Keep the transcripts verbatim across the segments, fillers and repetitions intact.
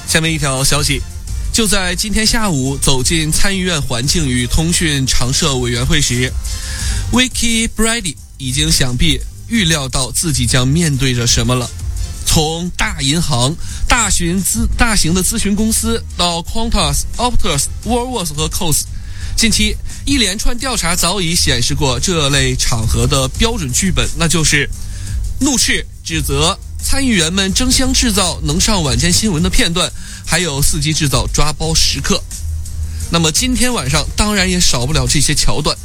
下面一条消息，就在今天下午走进参议院环境与通讯常设委员会时， Vicky Brady 已经想必预料到自己将面对着什么了。从大银行、大型资大型的咨询公司到 Qantas、Optus、Woolworths 和 Coles， 近期一连串调查早已显示过这类场合的标准剧本，那就是怒斥、指责参议员们争相制造能上晚间新闻的片段，还有伺机制造抓包时刻。那么今天晚上当然也少不了这些桥段。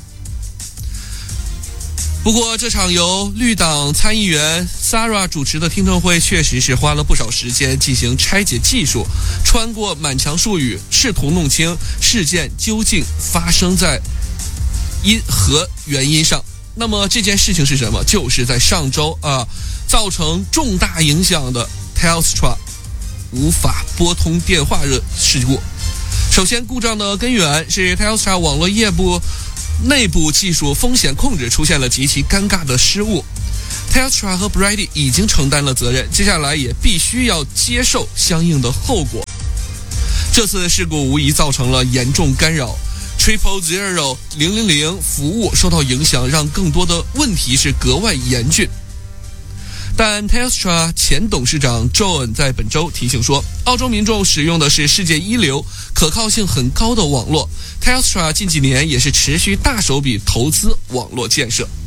不过这场由绿党参议员 Sarah 主持的听证会确实是花了不少时间进行拆解技术，穿过满墙术语，试图弄清事件究竟发生在因和原因上。那么这件事情是什么？就是在上周啊，造成重大影响的 Telstra 无法拨通电话热事故。首先，故障的根源是 Telstra 网络业务内部技术风险控制出现了极其尴尬的失误。 Telstra 和 Brady 已经承担了责任，接下来也必须要接受相应的后果。这次事故无疑造成了严重干扰， Triple Zero 零零零服务受到影响，让更多的问题是格外严峻。但 Telstra 前董事长 John 在本周提醒说，澳洲民众使用的是世界一流、可靠性很高的网络， Telstra 近几年也是持续大手笔投资网络建设。